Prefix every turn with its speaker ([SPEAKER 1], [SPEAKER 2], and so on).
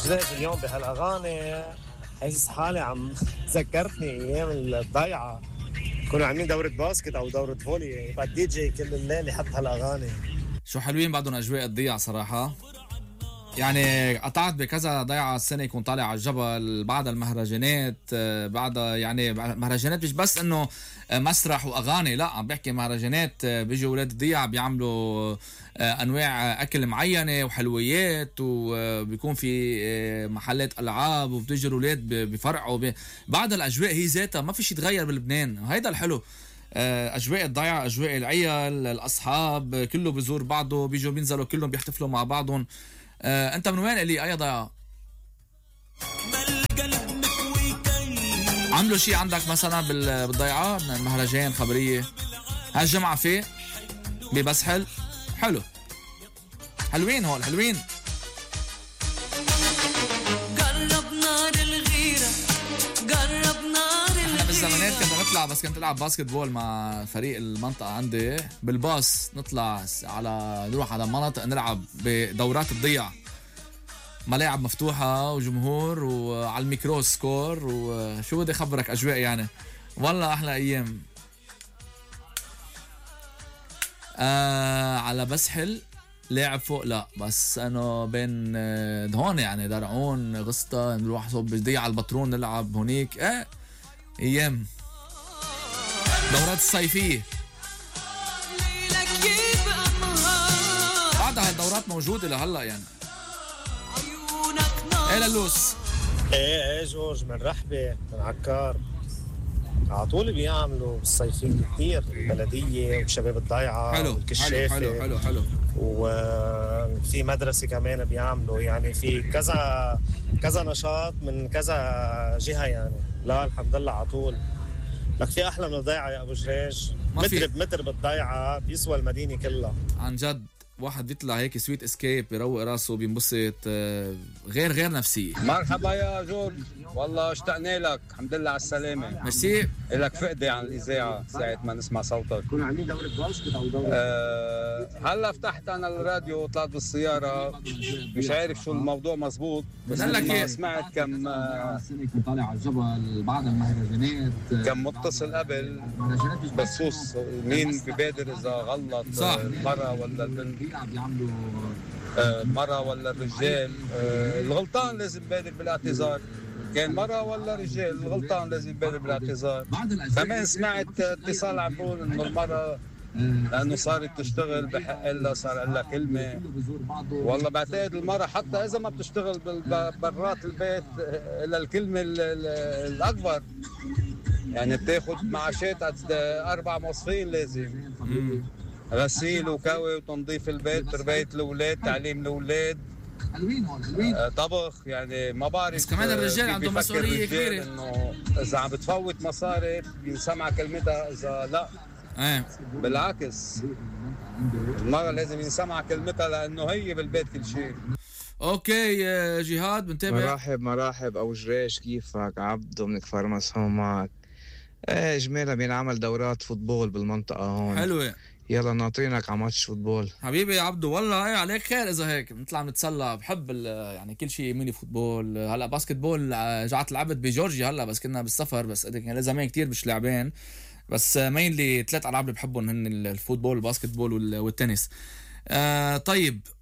[SPEAKER 1] جريج اليوم بهالاغاني حاسس حالي عم ذكرتني ايام الضيعه، كانوا عاملين دوره باسكت او دوره فولي، يبقى الدي جي كل الليل يحط هالاغاني.
[SPEAKER 2] شو حلوين بعدهم اجواء الضيعه صراحه. يعني قطعت بكذا ضيعه السنه يكون طالع على الجبل بعد المهرجانات، بعدها يعني مهرجانات مش بس انه مسرح واغاني، لا عم بحكي مهرجانات بيجوا اولاد الضيعه بيعملوا انواع اكل معينه وحلويات، وبيكون في محلات العاب وبتجي الاولاد بفرقوا بعد الاجواء هي ذاتها ما في شيء يتغير بلبنان، هيدا الحلو. اجواء الضيعه، اجواء العيال، الاصحاب كله بزور بعضه، بيجوا بينزلوا كلهم بيحتفلوا مع بعضهم. انت من وين الي اي ضيعه؟ عملوا شيء عندك مثلا بالضيعه من المهرجان خبريه هالجمعه فيه ببسحل؟ حلو، حلوين هول حلوين.
[SPEAKER 3] جرب نار الغيره، جرب نار الغيره.
[SPEAKER 2] احنا بالزمانات كنا نطلع، بس كنت العب باسكت بول مع فريق المنطقه عندي بالباص، نطلع نروح على مناطق نلعب بدورات الضيعه، ملاعب مفتوحة وجمهور وعلى الميكرو سكور، وشو بدي خبرك أجواء يعني والله أحلى أيام. على بسحل لاعب فوق لا، بس أنا بين هون يعني درعون غسطة نروح صوب ضيعة على البطرون نلعب هونيك. أيام دورات الصيفية بعدها الدورات موجودة لهلا يعني. ايه للوس؟
[SPEAKER 1] ايه جورج من رحبة من عكار، على طول بيعملوا بالصيفية كثير، البلدية وشباب الضيعة
[SPEAKER 2] حلو
[SPEAKER 1] والكشافة.
[SPEAKER 2] حلو حلو حلو.
[SPEAKER 1] وفي مدرسة كمان بيعملوا، يعني في كذا نشاط من كذا جهة يعني. لا الحمد لله على طول. لك في أحلى من الضيعة يا أبو جريج؟ متر بمتر بالضيعة بيسوى المدينة كلها
[SPEAKER 2] عن جد. واحد بيطلع هيك سويت اسكيب بيروق راسه بينبسط، غير نفسية.
[SPEAKER 4] مرحبا يا جورج، والله اشتقنا لك، الحمد لله على السلامة.
[SPEAKER 2] ميرسي.
[SPEAKER 4] لك فقدة عن الإذاعة ساعة ما نسمع صوتك. كنا عاملين دورة باسكت أو دورة هلا فتحت أنا الراديو وطلعت بالسيارة، مش عارف شو الموضوع مزبوط، بس ما سمعت كم
[SPEAKER 5] يكون طالع على الجبل بعد المهرجانات،
[SPEAKER 4] كم متصل قبل بخصوص مين ببادر إذا غلط المرة ولا البنت، مرة ولا الرجال. الغلطان لازم يبادر بالاعتذار، كان مرة ولا رجال الغلطان لازم يبادر بالاعتذار. كمان سمعت اتصال عم بقول انه المرة لانه صارت تشتغل بحق لها صار لها كلمة. والله بعتقد المرة حتى اذا ما بتشتغل برات البيت لها الكلمة الاكبر، يعني بتاخد معاشات قد 4 موظفين، لازم غسيل وكوي وتنظيف البيت، تربية الأولاد، تعليم الأولاد، طبخ، يعني ما بعرف.
[SPEAKER 2] بس كمان الرجال عندهم مسؤولية كبيرة،
[SPEAKER 4] إنه إذا عم بتفوت مصاري بينسمع كلمتها، إذا لا بالعكس المرة لازم ينسمع كلمتها لأنه هي بالبيت كل شيء.
[SPEAKER 2] اوكي جهاد بنتابع.
[SPEAKER 6] مرحب أبو جريش، كيفك؟ عبدو من كفر مسهومات. جميلة بينعمل دورات فوتبول بالمنطقة هون،
[SPEAKER 2] حلوة.
[SPEAKER 6] يلا ناطرينك على ماتش فوتبول
[SPEAKER 2] حبيبي يا عبدو، والله عليك خير. اذا هيك بنطلع نتسلى، بحب يعني كل شيء ميني فوتبول. هلا باسكت بول رجعت لعبت بجورجيا هلا، بس كنا بالسفر، بس يعني زمان كتير مش لاعبين، بس مين اللي 3 العاب اللي بحبهم هن الفوتبول والباسكت بول والتنس. طيب